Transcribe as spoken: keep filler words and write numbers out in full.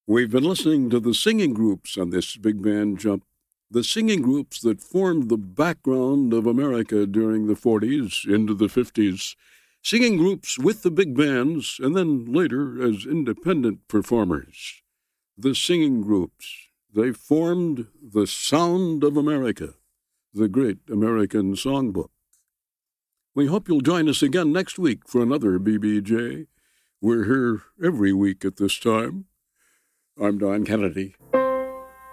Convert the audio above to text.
We've been listening to the singing groups on this Big Band Jump, the singing groups that formed the background of America during the forties into the fifties, singing groups with the big bands and then later as independent performers. The singing groups, they formed the sound of America, the great American songbook. We hope you'll join us again next week for another B B J. We're here every week at this time. I'm Don Kennedy.